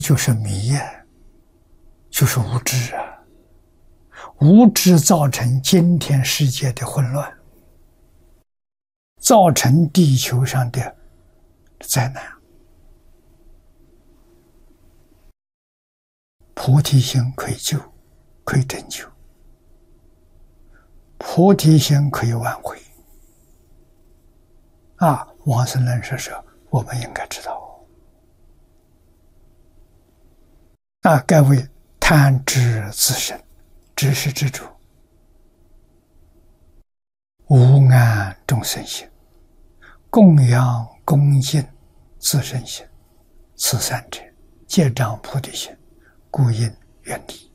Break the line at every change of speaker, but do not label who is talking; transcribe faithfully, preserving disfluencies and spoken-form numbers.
就是迷呀，就是无知啊！无知造成今天世界的混乱，造成地球上的灾难。菩提心可以救，可以拯救；菩提心可以挽回。啊，往生论说说，我们应该知道。啊，该为贪知自身，知是知足，无安众生心，供养恭敬自身心，此三者皆障菩提心，故应远离。